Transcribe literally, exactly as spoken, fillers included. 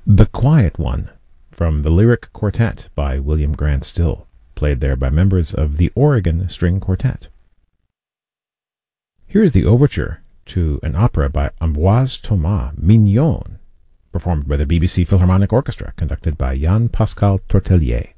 The Quiet One, from the Lyric Quartet by William Grant Still, played there by members of the Oregon String Quartet. Here is the overture to an opera by Ambroise Thomas, Mignon, performed by the B B C Philharmonic Orchestra, conducted by Jan Pascal Tortelier.